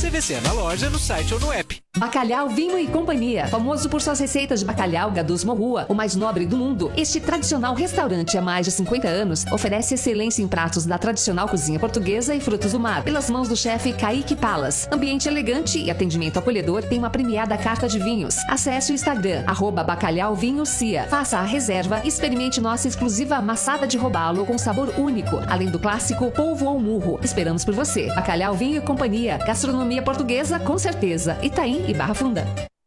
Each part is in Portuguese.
CVC na loja, no site ou no app. Bacalhau Vinho e Companhia, famoso por suas receitas de bacalhau Gadus Morrua, o mais nobre do mundo. Este tradicional restaurante há mais de 50 anos oferece excelência em pratos da tradicional cozinha portuguesa e frutos do mar, pelas mãos do chefe Kaique Palas. Ambiente elegante e atendimento acolhedor tem uma premiada carta de vinhos. Acesse o Instagram, @bacalhauvinhocia. Faça a reserva e experimente nossa exclusiva amassada de robalo com sabor único, além do clássico polvo ou murro. Esperamos por você. Bacalhau Vinho e Companhia, gastronomia portuguesa com certeza. Itaim e Barra Funda.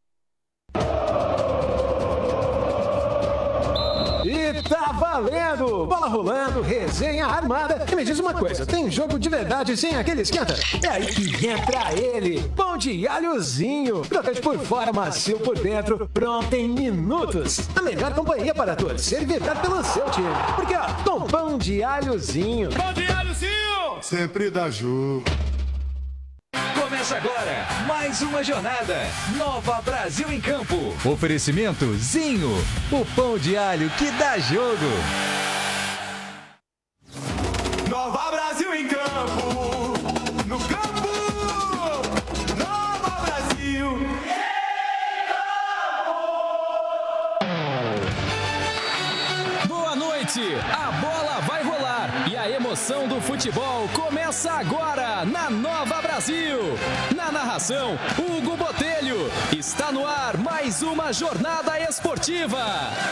E tá valendo! Bola rolando, resenha armada. E me diz uma coisa, tem jogo de verdade sem aquele esquenta? É aí que entra ele, pão de alhozinho. Crocante por fora, macio por dentro, pronto em minutos. A melhor companhia para torcer e vibrar pelo seu time. Porque, ó, com pão de alhozinho. Pão de alhozinho! Sempre dá jogo. Começa agora mais uma jornada. Nova Brasil em Campo. Oferecimento Zinho, o pão de alho que dá jogo. Nova Brasil em Campo. No campo. Nova Brasil. Boa noite. A bola vai rolar e a emoção do futebol começa agora na Nova Brasil. Na narração, Hugo Botelho. Está no ar mais uma jornada esportiva.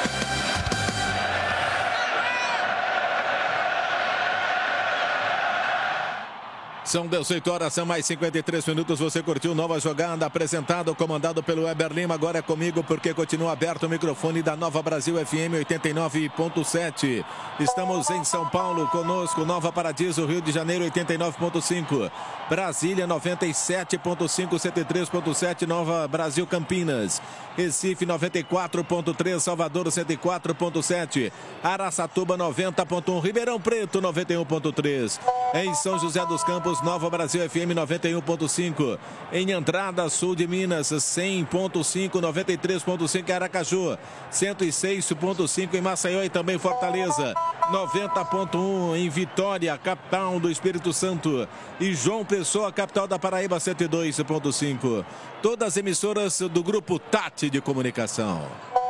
São 18 horas, são mais 53 minutos. Você curtiu Nova Jogada, apresentado, comandado pelo Weber Lima. Agora é comigo, porque continua aberto o microfone da Nova Brasil FM 89.7. Estamos em São Paulo, conosco, Nova Paradiso, Rio de Janeiro 89.5. Brasília 97.5, 103.7, Nova Brasil Campinas. Recife 94.3, Salvador 104.7. Araçatuba 90.1, Ribeirão Preto 91.3. Em São José dos Campos, Nova Brasil FM 91.5. Em Andrada, sul de Minas, 100.5, 93.5 em Aracaju, 106.5 em Maceió e também Fortaleza, 90.1 em Vitória, capital do Espírito Santo, e João Pessoa, capital da Paraíba, 102.5. Todas as emissoras do Grupo Tati de Comunicação.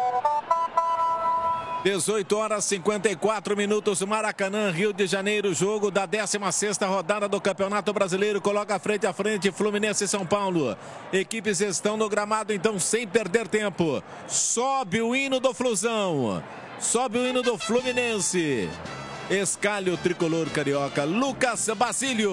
18 horas 54 minutos, Maracanã, Rio de Janeiro, jogo da 16ª rodada do Campeonato Brasileiro. Coloca frente a frente Fluminense e São Paulo. Equipes estão no gramado, então, sem perder tempo. Sobe o hino do Flusão, sobe o hino do Fluminense. Escalhe o tricolor carioca, Lucas Basílio.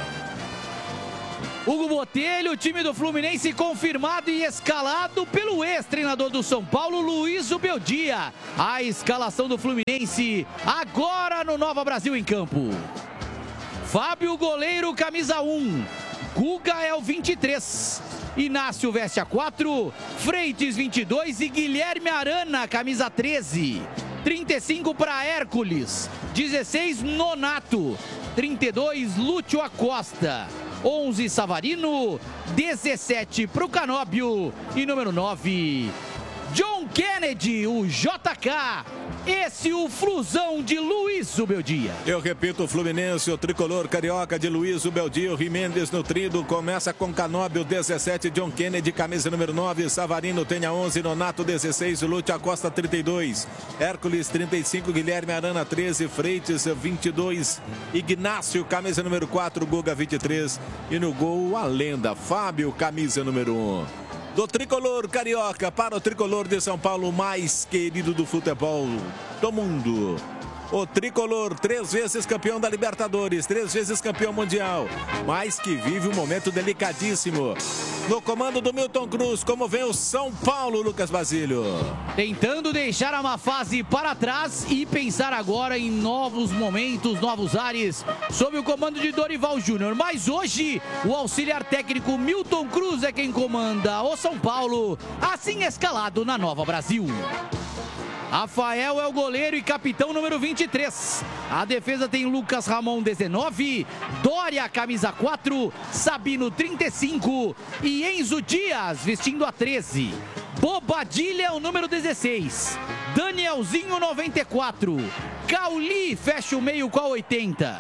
Hugo Botelho, o time do Fluminense confirmado e escalado pelo ex-treinador do São Paulo, Luiz Ubeldia. A escalação do Fluminense agora no Nova Brasil em Campo. Fábio, goleiro, camisa 1. Guga é o 23. Inácio veste a 4. Freitas 22 e Guilherme Arana, camisa 13. 35 para Hércules. 16 Nonato. 32 Lúcio Acosta. 11 Savarino, 17 para o Canóbio e número 9, John Kennedy, o JK. Esse o Flusão de Luiz Ubeldia. Eu repito, o Fluminense, o tricolor carioca de Luiz Ubeldia, o Rimendes nutrido, começa com Canóbio, 17, John Kennedy, camisa número 9, Savarino tem a 11, Nonato 16, Lúcio Acosta 32, Hércules 35, Guilherme Arana 13, Freitas 22, Ignácio, camisa número 4, Guga 23 e no gol a lenda, Fábio, camisa número 1. Do tricolor carioca para o tricolor de São Paulo, mais querido do futebol do mundo. O tricolor, 3 vezes campeão da Libertadores, 3 vezes campeão mundial, mas que vive um momento delicadíssimo. No comando do Milton Cruz, como vem o São Paulo, Lucas Basílio? Tentando deixar a má fase para trás e pensar agora em novos momentos, novos ares, sob o comando de Dorival Júnior. Mas hoje, o auxiliar técnico Milton Cruz é quem comanda o São Paulo, assim escalado na Nova Brasil. Rafael é o goleiro e capitão número 23. A defesa tem Lucas Ramon, 19. Dória, camisa 4. Sabino, 35. E Enzo Dias, vestindo a 13. Bobadilha, o número 16. Danielzinho, 94. Cauli fecha o meio com a 80.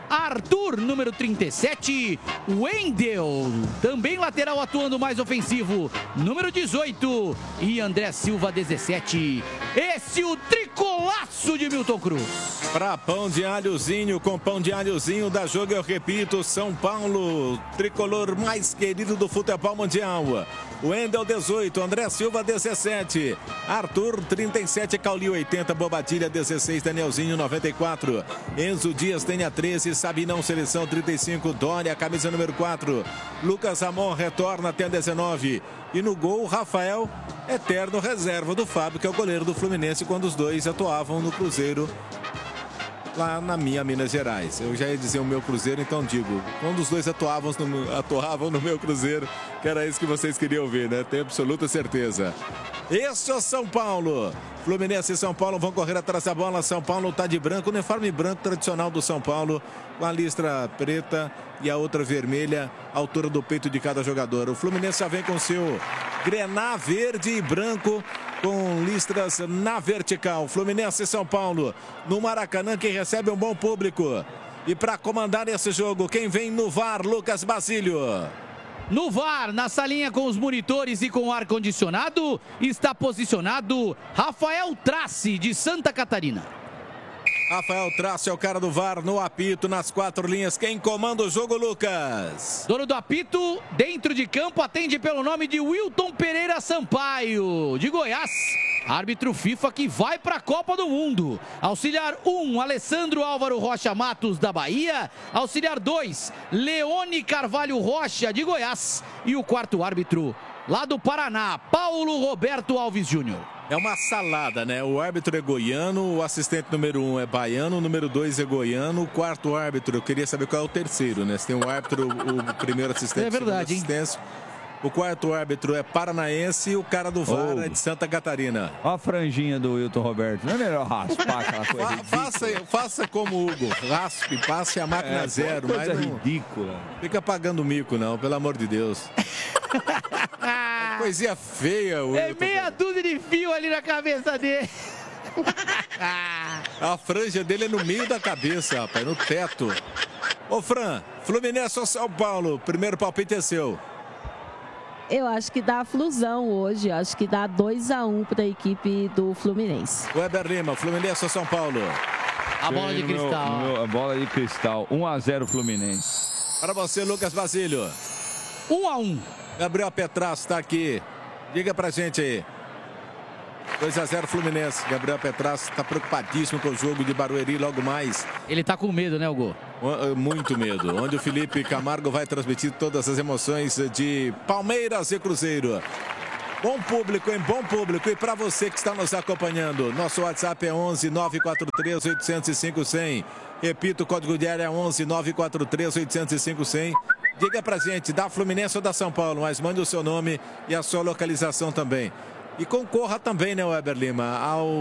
Arthur, número 37. Wendel, também lateral atuando mais ofensivo, número 18. E André Silva, 17. Esse o tricolaço de Milton Cruz. Para pão de alhozinho, com pão de alhozinho da jogo, eu repito, São Paulo, tricolor mais querido do futebol mundial. Wendel, 18, André Silva, 17, Arthur, 37, Cauli, 80, Bobadilha, 16, Danielzinho, 94, Enzo Dias tem a 13, Sabinão, seleção, 35, Dória, camisa número 4, Lucas Ramon retorna até a 19, e no gol, Rafael, eterno reserva do Fábio, que é o goleiro do Fluminense, quando os dois atuavam no Cruzeiro, lá na minha Minas Gerais. Eu já ia dizer o meu Cruzeiro, então digo, quando os dois atuavam no meu Cruzeiro, que era isso que vocês queriam ver, né? Tenho absoluta certeza. Este é o São Paulo. Fluminense e São Paulo vão correr atrás da bola. São Paulo está de branco, uniforme branco tradicional do São Paulo, com a listra preta e a outra vermelha, à altura do peito de cada jogador. O Fluminense já vem com seu grená verde e branco, com listras na vertical. Fluminense e São Paulo no Maracanã, que recebe um bom público. E para comandar esse jogo, quem vem no VAR, Lucas Basílio. No VAR, na salinha com os monitores e com ar-condicionado, está posicionado Rafael Trace, de Santa Catarina. Rafael Trace é o cara do VAR no apito, nas 4 linhas. Quem comanda o jogo, Lucas? Dono do apito, dentro de campo, atende pelo nome de Wilton Pereira Sampaio, de Goiás. Árbitro FIFA que vai para a Copa do Mundo. Auxiliar 1, Alessandro Álvaro Rocha Matos, da Bahia. Auxiliar 2, Leone Carvalho Rocha, de Goiás. E o quarto árbitro, lá do Paraná, Paulo Roberto Alves Júnior. É uma salada, né? O árbitro é goiano, o assistente número 1 é baiano, o número 2 é goiano, o quarto árbitro, eu queria saber qual é o terceiro, né? Se tem um árbitro, o primeiro assistente, é verdade, hein? O quarto árbitro é paranaense e o cara do VAR é de Santa Catarina. Olha a franjinha do Wilton Roberto. Não é melhor raspar aquela coisa faça como o Hugo. Raspe, passe a máquina zero. Coisa mas não ridícula. Fica pagando mico, não, pelo amor de Deus. Coisinha feia, o É meia dúzia de fio ali na cabeça dele. A franja dele é no meio da cabeça, rapaz, no teto. Ô, Fran, Fluminense ou São Paulo? Primeiro palpite é seu. Eu acho que dá flusão hoje. Acho que dá 2-1 para a equipe do Fluminense. Weber Lima, Fluminense ou São Paulo? A bola de cristal. A bola de cristal. 1-0 Fluminense. Para você, Lucas Basílio. 1-1. Gabriel Petrasso está aqui. Diga pra gente aí. 2-0 Fluminense. Gabriel Petrasso está preocupadíssimo com o jogo de Barueri logo mais. Ele tá com medo, né, Hugo? Muito medo. Onde o Felipe Camargo vai transmitir todas as emoções de Palmeiras e Cruzeiro. Bom público, hein? Bom público. E para você que está nos acompanhando, nosso WhatsApp é 11 943 805 100. Repito, o código de área é 11 943 805 100. Diga pra gente, da Fluminense ou da São Paulo, mas mande o seu nome e a sua localização também. E concorra também, né, Weber Lima,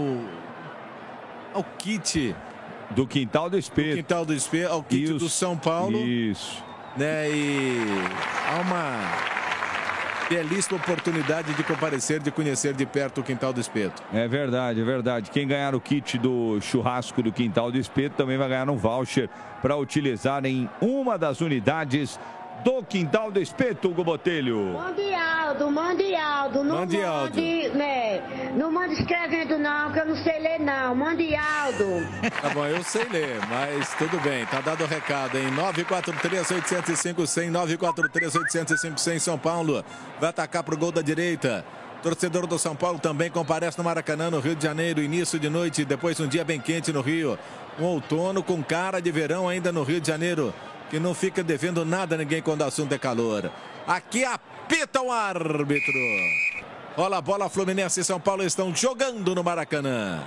ao kit do Quintal do Espeto. Do Quintal do Espeto, ao kit do São Paulo. Isso. Né, e há uma belíssima oportunidade de comparecer, de conhecer de perto o Quintal do Espeto. É verdade, é verdade. Quem ganhar o kit do churrasco do Quintal do Espeto também vai ganhar um voucher para utilizar em uma das unidades do Quintal do Espeto, Hugo Botelho. Mande Aldo. Mande Aldo. Né? Não mande escrevendo não, que eu não sei ler não. Mande Aldo. Tá bom, eu sei ler, mas tudo bem. Tá dado o recado, hein? 943-805-100, 943-805-100, São Paulo. Vai atacar pro gol da direita. Torcedor do São Paulo também comparece no Maracanã, no Rio de Janeiro. Início de noite, depois um dia bem quente no Rio. Um outono com cara de verão ainda no Rio de Janeiro, que não fica devendo nada a ninguém quando o assunto é calor. Aqui apita o árbitro. Rola a bola, Fluminense e São Paulo estão jogando no Maracanã.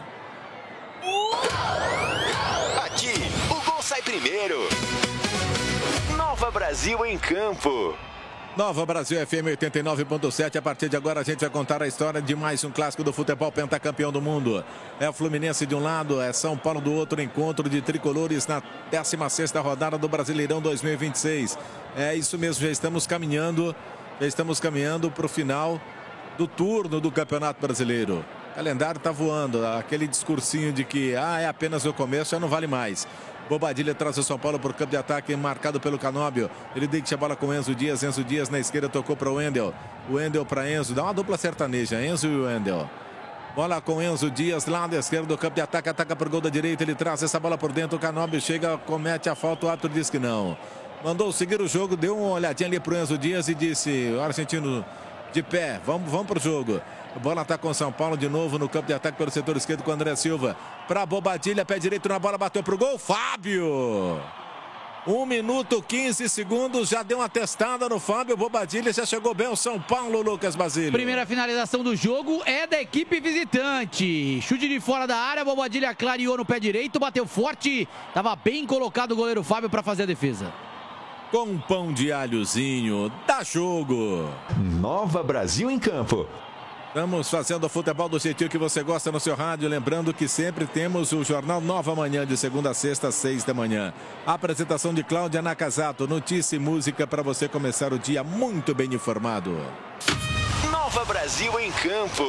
Aqui, o gol sai primeiro. Nova Brasil em campo. Nova Brasil FM 89.7. A partir de agora a gente vai contar a história de mais um clássico do futebol, pentacampeão do mundo. É o Fluminense de um lado, é São Paulo do outro, encontro de tricolores na 16ª rodada do Brasileirão 2026. É isso mesmo, já estamos caminhando para o final do turno do Campeonato Brasileiro. O calendário está voando, aquele discursinho de que é apenas o começo, já não vale mais. Bobadilha traz o São Paulo para o campo de ataque, marcado pelo Canóbio. Ele deixa a bola com o Enzo Dias. Enzo Dias na esquerda tocou para o Wendel. O Wendel para Enzo. Dá uma dupla sertaneja, Enzo e o Wendel. Bola com Enzo Dias lá da esquerda do campo de ataque. Ataca por gol da direita. Ele traz essa bola por dentro. O Canóbio chega, comete a falta. O árbitro diz que não. Mandou seguir o jogo. Deu uma olhadinha ali para o Enzo Dias e disse: o argentino de pé, vamos para o jogo. A bola está com o São Paulo de novo no campo de ataque pelo setor esquerdo com o André Silva. Para Bobadilha, pé direito na bola, bateu para o gol. Fábio! 1 minuto 15 segundos, já deu uma testada no Fábio. Bobadilha já chegou bem ao São Paulo, Lucas Basílio. Primeira finalização do jogo é da equipe visitante. Chute de fora da área, Bobadilha clareou no pé direito, bateu forte. Estava bem colocado o goleiro Fábio para fazer a defesa. Com pão de alhozinho, dá jogo. Nova Brasil em campo. Estamos fazendo o futebol do jeitinho que você gosta no seu rádio. Lembrando que sempre temos o Jornal Nova Manhã, de segunda a sexta, às 6 da manhã. A apresentação de Cláudia Nakazato. Notícia e música para você começar o dia muito bem informado. Nova Brasil em campo.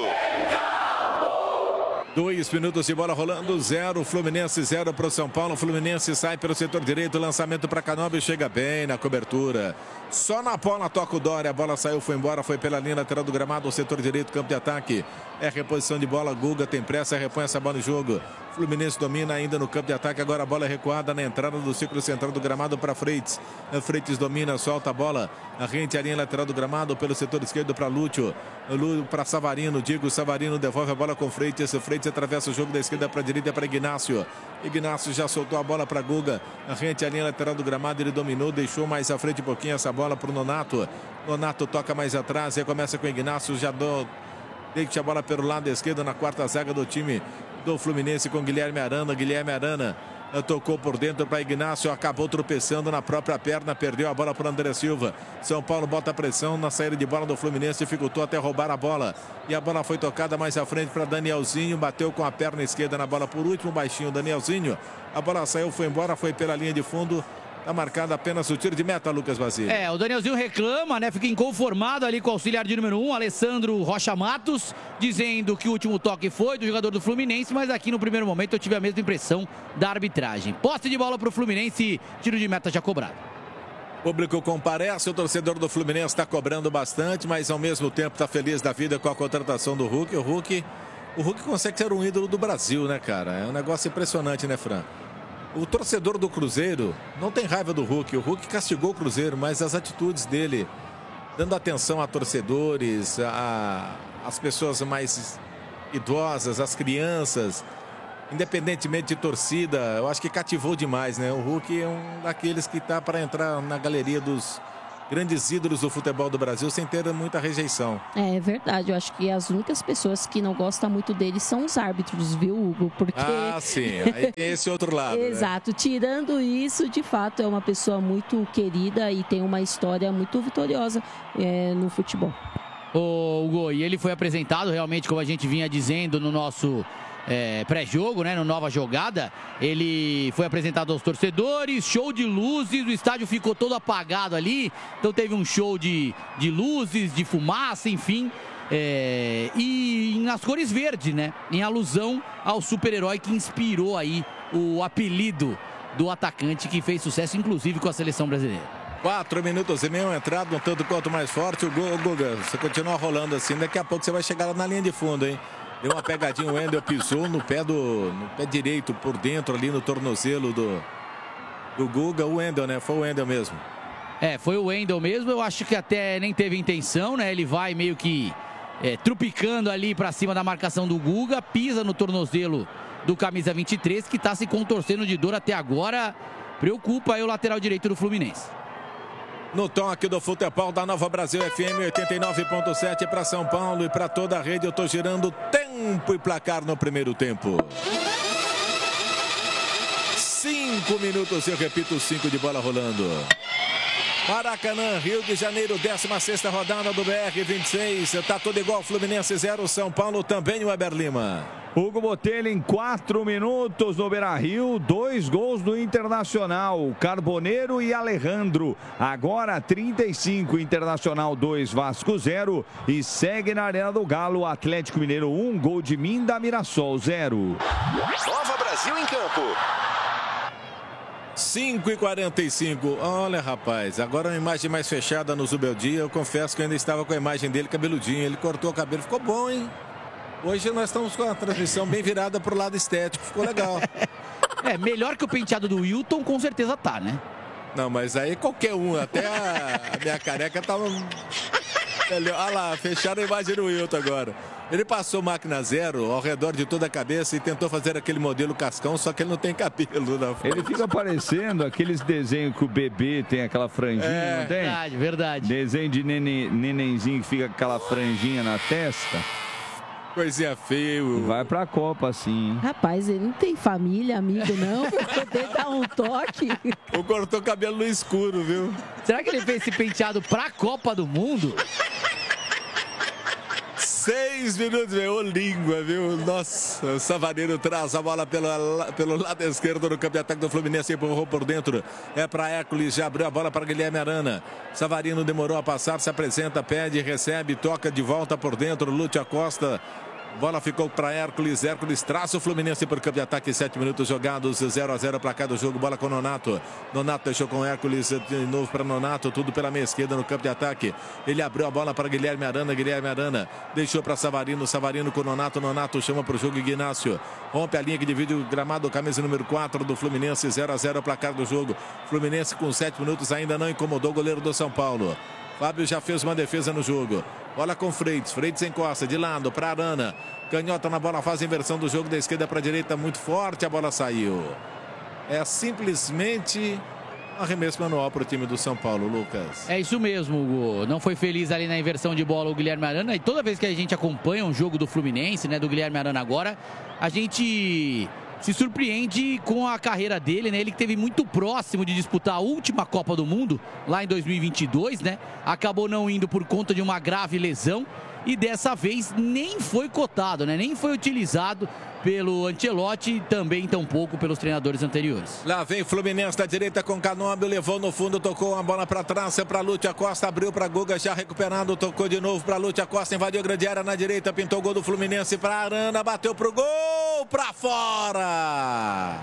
2 minutos de bola rolando, 0, Fluminense 0 para o São Paulo. Fluminense sai pelo setor direito, lançamento para Canóbio, chega bem na cobertura. Só na bola toca o Dória, a bola saiu, foi embora, foi pela linha lateral do gramado, o setor direito, campo de ataque. É reposição de bola, Guga tem pressa, repõe essa bola em jogo. Fluminense domina ainda no campo de ataque, agora a bola é recuada na entrada do círculo central do gramado para Freitas. Freitas domina, solta a bola, a rente a linha lateral do gramado pelo setor esquerdo para Lúcio. Lúcio para Savarino, Diego Savarino devolve a bola com Freitas. Freitas atravessa o jogo da esquerda para a direita para Ignácio. Ignácio já soltou a bola para Guga, a rente a linha lateral do gramado, ele dominou, deixou mais à frente um pouquinho essa bola para o Nonato. Nonato toca mais atrás, e começa com o Ignácio, já deixa a bola pelo lado esquerdo na quarta zaga do time do Fluminense com Guilherme Arana. Guilherme Arana tocou por dentro para Ignácio, acabou tropeçando na própria perna, perdeu a bola para André Silva. São Paulo bota a pressão na saída de bola do Fluminense, dificultou até roubar a bola. E a bola foi tocada mais à frente para Danielzinho, bateu com a perna esquerda na bola por último, baixinho Danielzinho. A bola saiu, foi embora, foi pela linha de fundo. Está marcado apenas o tiro de meta, Lucas Basílio. O Danielzinho reclama, né? Fica inconformado ali com o auxiliar de número 1, Alessandro Rocha Matos, dizendo que o último toque foi do jogador do Fluminense, mas aqui no primeiro momento eu tive a mesma impressão da arbitragem. Posse de bola para o Fluminense, tiro de meta já cobrado. O público comparece, o torcedor do Fluminense está cobrando bastante, mas ao mesmo tempo está feliz da vida com a contratação do Hulk. O Hulk consegue ser um ídolo do Brasil, né, cara? É um negócio impressionante, né, Fran? O torcedor do Cruzeiro não tem raiva do Hulk. O Hulk castigou o Cruzeiro, mas as atitudes dele, dando atenção a torcedores, as pessoas mais idosas, as crianças, independentemente de torcida, eu acho que cativou demais, né? O Hulk é um daqueles que está para entrar na galeria dos grandes ídolos do futebol do Brasil sem ter muita rejeição. É verdade, eu acho que as únicas pessoas que não gostam muito dele são os árbitros, viu, Hugo? Porque... Ah, sim, aí tem esse outro lado. Exato, né? Tirando isso, de fato, é uma pessoa muito querida e tem uma história muito vitoriosa no futebol. Ô, Hugo, e ele foi apresentado realmente, como a gente vinha dizendo no nosso pré-jogo, né, no Nova Jogada. Ele foi apresentado aos torcedores, show de luzes, o estádio ficou todo apagado ali, então teve um show de luzes, de fumaça, enfim, e nas cores verdes, né, em alusão ao super-herói que inspirou aí o apelido do atacante, que fez sucesso inclusive com a seleção brasileira. 4 minutos e meio, entrado um tanto quanto mais forte. O Guga, você continua rolando assim, daqui a pouco você vai chegar lá na linha de fundo, hein? Deu uma pegadinha, o Wendel pisou no pé direito, por dentro ali no tornozelo do Guga. O Wendel, né? Foi o Wendel mesmo. Foi o Wendel mesmo. Eu acho que até nem teve intenção, né? Ele vai meio que trupicando ali pra cima da marcação do Guga, pisa no tornozelo do camisa 23, que tá se contorcendo de dor até agora. Preocupa aí o lateral direito do Fluminense. No toque do futebol da Nova Brasil FM 89.7 para São Paulo e para toda a rede. Eu tô girando tempo e placar no primeiro tempo. 5 minutos, eu repito, 5 de bola rolando. Maracanã, Rio de Janeiro, 16ª rodada do BR-26. Tá tudo igual, Fluminense 0, São Paulo também, o Weber Lima. Hugo Botelho em 4 minutos no Beira-Rio, 2 gols do Internacional, Carboneiro e Alejandro. Agora 35, Internacional 2, Vasco 0 e segue na Arena do Galo, Atlético Mineiro 1, gol de Minda, Mirassol 0. Nova Brasil em campo. 5h45. Olha, rapaz, agora uma imagem mais fechada no Zubeldia. Eu confesso que eu ainda estava com a imagem dele cabeludinho. Ele cortou o cabelo, ficou bom, hein? Hoje nós estamos com a transmissão bem virada pro lado estético. Ficou legal. Melhor que o penteado do Wilton, com certeza tá, né? Não, mas aí qualquer um, até a minha careca tava... Olha lá, fecharam a imagem do Wilton agora. Ele passou máquina zero ao redor de toda a cabeça e tentou fazer aquele modelo cascão, só que ele não tem cabelo na frente. Ele fica parecendo aqueles desenhos que o bebê tem aquela franjinha, não tem? Verdade. Desenho de nenenzinho que fica com aquela franjinha na testa. Coisinha feia. Vai pra Copa, assim, hein? Rapaz, ele não tem família, amigo, não. Poder dar um toque. Ou cortou o cabelo no escuro, viu? Será que ele fez esse penteado pra Copa do Mundo? 6 minutos, meu, língua, viu? Nossa, o Savarino traz a bola pelo lado esquerdo no campo de ataque do Fluminense, empurrou por dentro, é para Hércules, já abriu a bola para Guilherme Arana. Savarino demorou a passar, se apresenta, pede, recebe, toca de volta por dentro, Lúcio Acosta. Bola ficou para Hércules. Hércules traz o Fluminense por campo de ataque. 7 minutos jogados. 0-0 para cá do jogo. Bola com Nonato. Nonato deixou com Hércules. De novo para Nonato. Tudo pela meia esquerda no campo de ataque. Ele abriu a bola para Guilherme Arana. Guilherme Arana deixou para Savarino. Savarino com Nonato. Nonato chama para o jogo Ignácio. Rompe a linha que divide o gramado. Camisa número 4 do Fluminense. 0-0 placar do jogo. Fluminense com 7 minutos ainda não incomodou o goleiro do São Paulo. Fábio já fez uma defesa no jogo. Bola com Freitas. Freitas encosta de lado para Arana. Canhota na bola, faz a inversão do jogo da esquerda para a direita. Muito forte, a bola saiu. É simplesmente arremesso manual para o time do São Paulo, Lucas. É isso mesmo, Hugo. Não foi feliz ali na inversão de bola o Guilherme Arana. E toda vez que a gente acompanha um jogo do Fluminense, né, do Guilherme Arana agora, a gente se surpreende com a carreira dele, né? Ele que esteve muito próximo de disputar a última Copa do Mundo, lá em 2022, né? Acabou não indo por conta de uma grave lesão e dessa vez nem foi cotado, né? Nem foi utilizado pelo Ancelotti e também tampouco pelos treinadores anteriores. Lá vem Fluminense da direita com Canóbio, levou no fundo, tocou a bola para trás, é para Lúcio Acosta, abriu para Guga, já recuperado, tocou de novo para Lúcio Acosta, invadiu a grande área na direita, pintou o gol do Fluminense para Arana, bateu pro gol, para fora!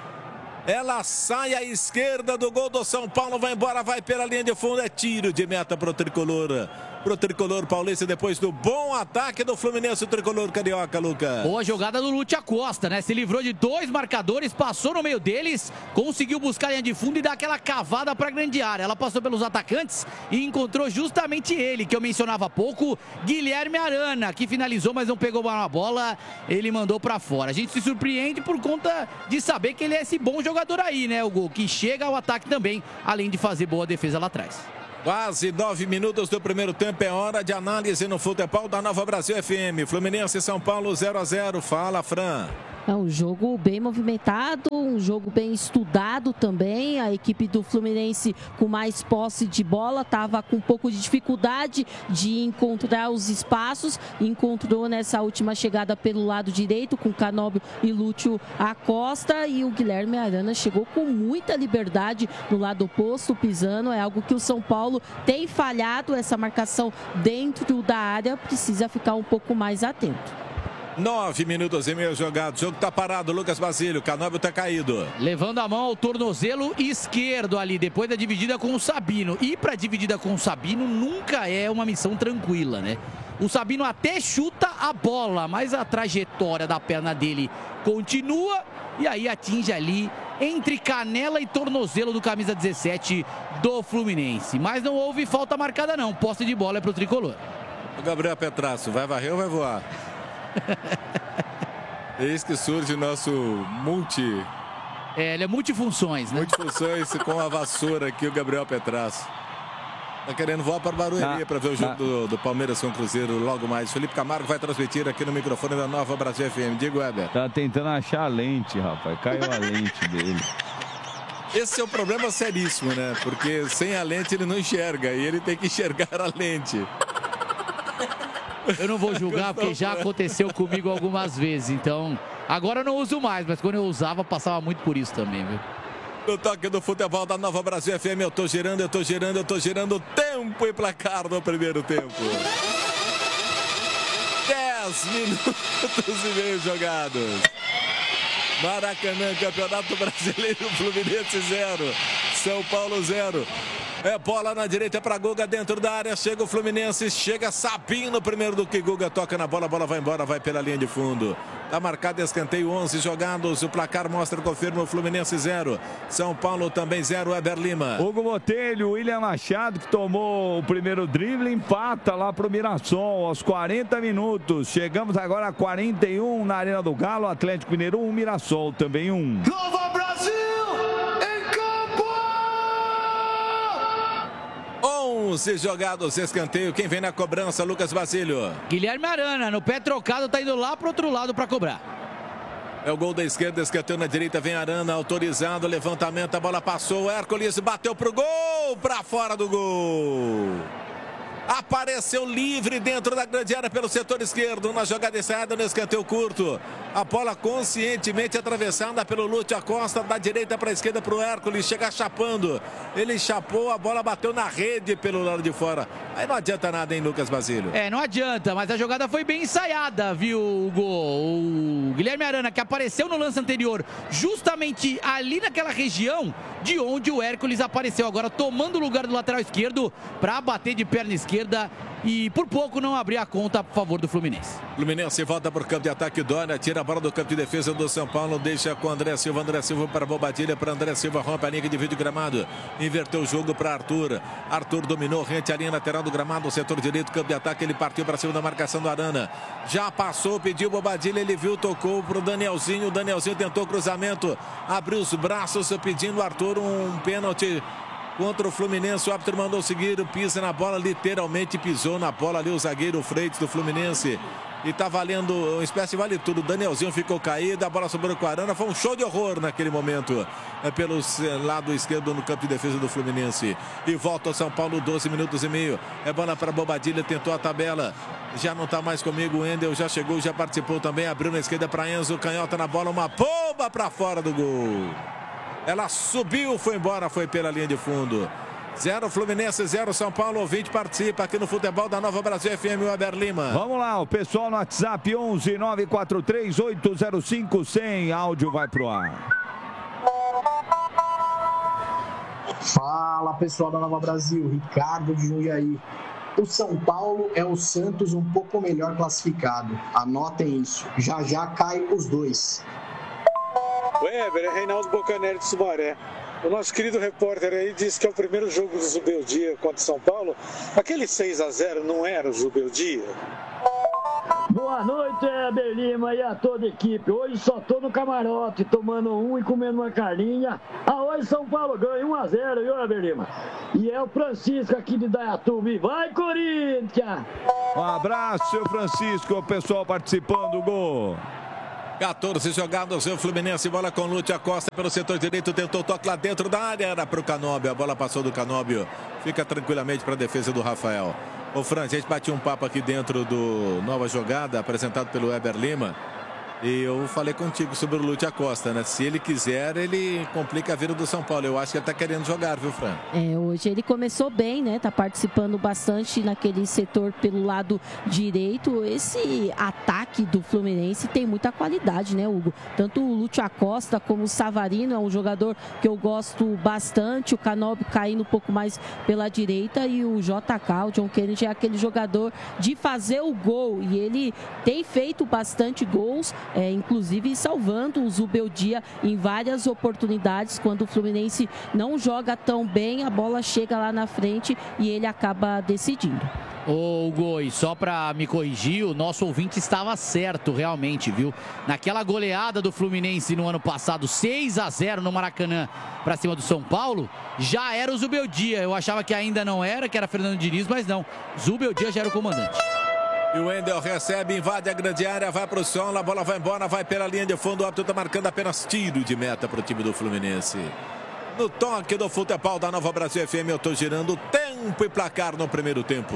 Ela sai à esquerda do gol do São Paulo, vai embora, vai pela linha de fundo, é tiro de meta pro Tricolor. Pro Tricolor paulista, depois do bom ataque do Fluminense, o Tricolor carioca, Lucas. Boa jogada do Lúcio Acosta, né? Se livrou de 2 marcadores, passou no meio deles, conseguiu buscar a linha de fundo e dar aquela cavada pra grande área. Ela passou pelos atacantes e encontrou justamente ele, que eu mencionava há pouco, Guilherme Arana, que finalizou, mas não pegou uma bola, ele mandou pra fora. A gente se surpreende por conta de saber que ele é esse bom jogador aí, né, Hugo? Que chega ao ataque também, além de fazer boa defesa lá atrás. Quase 9 minutos do primeiro tempo, é hora de análise no futebol da Nova Brasil FM. Fluminense e São Paulo 0-0. Fala, Fran. É um jogo bem movimentado, um jogo bem estudado também. A equipe do Fluminense com mais posse de bola estava com um pouco de dificuldade de encontrar os espaços. Encontrou nessa última chegada pelo lado direito com Canóbio e Lúcio Acosta. E o Guilherme Arana chegou com muita liberdade no lado oposto, pisando. É algo que o São Paulo tem falhado. Essa marcação dentro da área precisa ficar um pouco mais atento. 9 minutos e meio jogados. O jogo tá parado, Lucas Basílio. Canóbio tá caído. Levando a mão ao tornozelo esquerdo ali, depois da dividida com o Sabino. E pra dividida com o Sabino nunca é uma missão tranquila, né? O Sabino até chuta a bola, mas a trajetória da perna dele continua e aí atinge ali entre canela e tornozelo do camisa 17 do Fluminense. Mas não houve falta marcada não, posse de bola é pro Tricolor. O Gabriel Petrasso, vai varrer ou vai voar? Eis que surge o nosso ele é multifunções, né? Multifunções com a vassoura aqui, o Gabriel Petrasso. Tá querendo voar para o Barueri para ver o jogo do Palmeiras com o Cruzeiro logo mais. Felipe Camargo vai transmitir aqui no microfone da Nova Brasil FM. Diego Weber. Tá tentando achar a lente, rapaz. Caiu a lente dele. Esse é o problema seríssimo, né? Porque sem a lente ele não enxerga e ele tem que enxergar a lente. Eu não vou julgar porque já aconteceu comigo algumas vezes, então agora eu não uso mais, mas quando eu usava passava muito por isso também, viu? No toque do futebol da Nova Brasil FM, eu tô girando tempo e placar no primeiro tempo. 10 minutos e meio jogados. Maracanã, Campeonato Brasileiro, Fluminense 0, São Paulo 0. É bola na direita para Guga dentro da área. Chega o Fluminense, chega Sabino primeiro do que Guga. Toca na bola, a bola vai embora, vai pela linha de fundo. Tá marcado escanteio, 11 jogados. O placar mostra, confirma o Fluminense 0. São Paulo também 0, Eber Lima. Hugo Botelho, William Machado, que tomou o primeiro drible, empata lá pro Mirassol aos 40 minutos. Chegamos agora a 41 na Arena do Galo. Atlético Mineiro 1, Mirassol também 1. Nova Brasil! 11 jogados, escanteio. Quem vem na cobrança? Lucas Basílio. Guilherme Arana, no pé trocado, tá indo lá pro outro lado para cobrar. É o gol da esquerda, escanteio na direita, vem Arana, autorizado, levantamento, a bola passou, Hércules bateu pro gol, para fora do gol. Apareceu livre dentro da grande área pelo setor esquerdo, na jogada ensaiada no escanteio curto. A bola conscientemente atravessada pelo Lúcio Acosta, da direita para a esquerda para o Hércules, chega chapando. Ele chapou, a bola bateu na rede pelo lado de fora. Aí não adianta nada, hein, Lucas Basílio? Não adianta, mas a jogada foi bem ensaiada, viu, Hugo? O Guilherme Arana, que apareceu no lance anterior, justamente ali naquela região de onde o Hércules apareceu. Agora tomando o lugar do lateral esquerdo para bater de perna esquerda e por pouco não abrir a conta a favor do Fluminense. Fluminense volta para o campo de ataque, Dória tira a bola do campo de defesa do São Paulo, deixa com André Silva para Bobadilha, para André Silva, rompe a linha de vídeo gramado, inverteu o jogo para Arthur. Arthur dominou, rente a linha lateral do gramado, setor direito, campo de ataque, ele partiu para cima da marcação do Arana, já passou, pediu Bobadilha, ele viu, tocou para o Danielzinho, tentou cruzamento, abriu os braços pedindo Arthur um pênalti contra o Fluminense. O árbitro mandou seguir, pisa na bola, literalmente pisou na bola ali o zagueiro Freitas do Fluminense. E tá valendo uma espécie de vale tudo. O Danielzinho ficou caído, a bola sobrou com a Arana. Foi um show de horror naquele momento. Pelo lado esquerdo no campo de defesa do Fluminense. E volta ao São Paulo, 12 minutos e meio. É bola para Bobadilha, tentou a tabela. Já não tá mais comigo, o Wendel já chegou, já participou também. Abriu na esquerda para Enzo, canhota na bola, uma bomba para fora do gol. Ela subiu, foi embora, foi pela linha de fundo. 0 Fluminense, 0 São Paulo. Ouvinte participa aqui no futebol da Nova Brasil FM, o Eber Lima. Vamos lá, o pessoal no WhatsApp 11 943 805 100. Áudio vai pro ar. Fala, pessoal da Nova Brasil, Ricardo de Jundiaí. O São Paulo é o Santos um pouco melhor classificado. Anotem isso. Já já cai os dois. Weber, é Reinaldo Bocanelli de Sumaré. O nosso querido repórter aí disse que é o primeiro jogo do Zubeldia contra o São Paulo. Aquele 6-0 não era o Zubeldia? Boa noite, Eber Lima e a toda a equipe. Hoje só tô no camarote, tomando um e comendo uma carninha. Hoje São Paulo ganha 1-0, viu, Eber Lima? E é o Francisco aqui de Dayatuba. Vai, Corinthians! Um abraço, seu Francisco, o pessoal participando do gol. 14 jogados, o Fluminense, bola com Lúcio Acosta pelo setor direito, tentou toque lá dentro da área, era para o Canóbio, a bola passou do Canóbio, fica tranquilamente para a defesa do Rafael. Ô Fran, a gente bateu um papo aqui dentro do Nova Jogada, apresentado pelo Eber Lima, e eu falei contigo sobre o Lúcio Acosta, né? Se ele quiser, ele complica a vida do São Paulo. Eu acho que ele tá querendo jogar, viu, Fran? Hoje ele começou bem, né? Tá participando bastante naquele setor pelo lado direito. Esse ataque do Fluminense tem muita qualidade, né, Hugo? Tanto o Lúcio Acosta como o Savarino é um jogador que eu gosto bastante. O Canóbio caindo um pouco mais pela direita e o JK, o John Kennedy, é aquele jogador de fazer o gol. E ele tem feito bastante gols. Inclusive salvando o Zubeldia em várias oportunidades. Quando o Fluminense não joga tão bem, a bola chega lá na frente e ele acaba decidindo. Ô, Hugo, e só pra me corrigir, o nosso ouvinte estava certo, realmente, viu? Naquela goleada do Fluminense no ano passado, 6-0 no Maracanã pra cima do São Paulo, já era o Zubeldia. Eu achava que ainda não era, que era Fernando Diniz, mas não. Zubeldia já era o comandante. E o Wendel recebe, invade a grande área, vai pro solo, a bola vai embora, vai pela linha de fundo, o árbitro tá marcando apenas tiro de meta pro time do Fluminense. No toque do futebol da Nova Brasil FM, eu tô girando tempo e placar no primeiro tempo.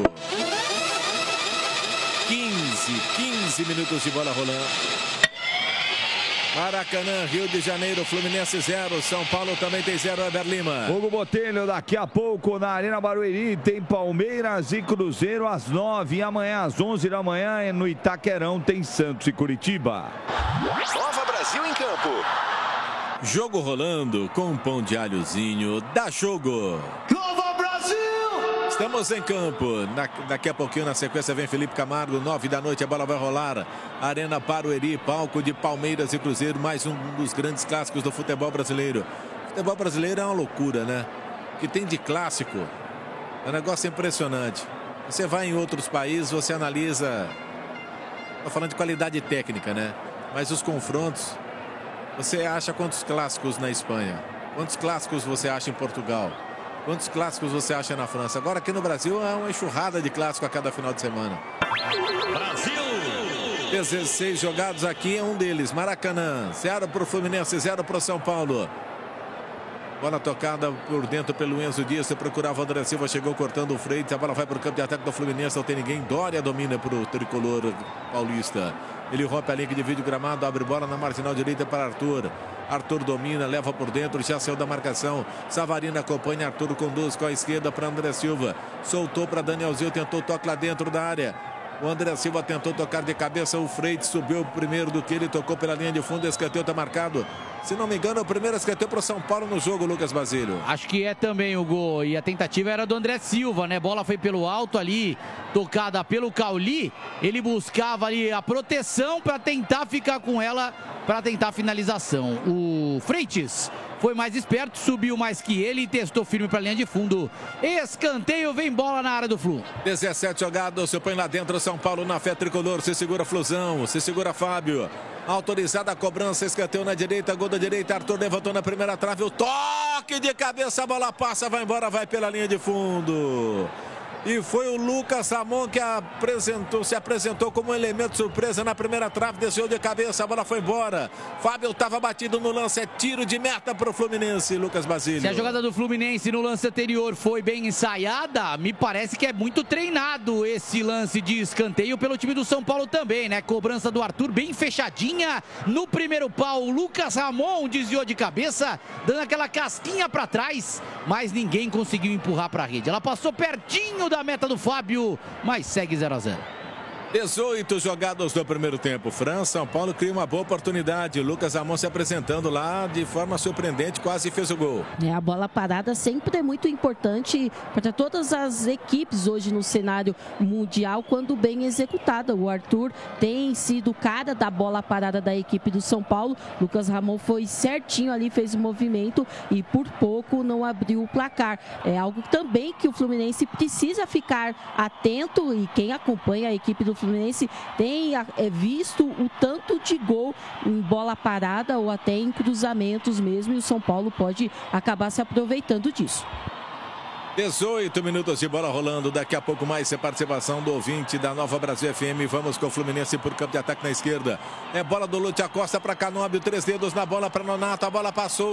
15 minutos de bola rolando. Maracanã, Rio de Janeiro, Fluminense 0, São Paulo também tem 0, Eber Lima. Hugo Botelho, daqui a pouco na Arena Barueri tem Palmeiras e Cruzeiro às 9 e amanhã às 11 da manhã no Itaquerão tem Santos e Curitiba. Nova Brasil Brasil em Campo. Jogo rolando com um pão de alhozinho. Dá jogo. Nova Brasil! Estamos em campo. Daqui a pouquinho, na sequência, vem Felipe Camargo. 9 da noite, a bola vai rolar. Arena Barueri, palco de Palmeiras e Cruzeiro. Mais um dos grandes clássicos do futebol brasileiro. O futebol brasileiro é uma loucura, né? O que tem de clássico é um negócio impressionante. Você vai em outros países, você analisa... Estou falando de qualidade técnica, né? Mas os confrontos... Você acha quantos clássicos na Espanha? Quantos clássicos você acha em Portugal? Quantos clássicos você acha na França? Agora aqui no Brasil é uma enxurrada de clássico a cada final de semana. Brasil! 16 jogados aqui, é um deles. Maracanã, 0 para o Fluminense, 0 para o São Paulo. Bola tocada por dentro pelo Enzo Dias. Você procurava o André Silva, chegou cortando o Freitas. A bola vai para o campo de ataque do Fluminense. Não tem ninguém. Dória domina para o tricolor paulista. Ele rompe a linha de vídeo gramado. Abre bola na marginal direita para Arthur. Arthur domina, leva por dentro. Já saiu da marcação. Savarino acompanha. Arthur conduz com a esquerda para André Silva. Soltou para Danielzinho. Tentou toque lá dentro da área. O André Silva tentou tocar de cabeça. O Freitas subiu primeiro do que ele. Tocou pela linha de fundo. Escanteio está marcado. Se não me engano, é o primeiro escanteio para o São Paulo no jogo, Lucas Basílio. Acho que é também o gol. E a tentativa era do André Silva, né? Bola foi pelo alto ali, tocada pelo Cauli. Ele buscava ali a proteção para tentar ficar com ela, para tentar a finalização. O Freitas foi mais esperto, subiu mais que ele e testou firme para a linha de fundo. Escanteio, vem bola na área do Flu. 17 jogados, se põe lá dentro, São Paulo na fé tricolor. Se segura Flusão, se segura Fábio. Autorizada a cobrança, escanteio na direita, gol da direita. Arthur levantou na primeira trave, o toque de cabeça, a bola passa, vai embora, vai pela linha de fundo. E foi o Lucas Ramon que se apresentou como um elemento surpresa na primeira trave, desceu de cabeça, a bola foi embora. Fábio estava batido no lance, é tiro de meta para o Fluminense, Lucas Basílio. Se a jogada do Fluminense no lance anterior foi bem ensaiada, me parece que é muito treinado esse lance de escanteio pelo time do São Paulo também, né? Cobrança do Arthur bem fechadinha no primeiro pau. O Lucas Ramon desviou de cabeça, dando aquela casquinha para trás, mas ninguém conseguiu empurrar para a rede. Ela passou pertinho da meta do Fábio, mas segue 0 a 0. 18 jogados no primeiro tempo. França, São Paulo cria uma boa oportunidade. Lucas Ramon se apresentando lá de forma surpreendente, quase fez o gol. A bola parada sempre é muito importante para todas as equipes hoje no cenário mundial, quando bem executada. O Arthur tem sido o cara da bola parada da equipe do São Paulo. Lucas Ramon foi certinho ali, fez o movimento e por pouco não abriu o placar. É algo também que o Fluminense precisa ficar atento, e quem acompanha a equipe do Fluminense tem visto o tanto de gol em bola parada ou até em cruzamentos mesmo, e o São Paulo pode acabar se aproveitando disso. 18 minutos de bola rolando, daqui a pouco mais participação do ouvinte da Nova Brasil FM. Vamos com o Fluminense por campo de ataque na esquerda. É bola do Lúcio Acosta para Canóbio, 3 dedos na bola para Nonato, a bola passou.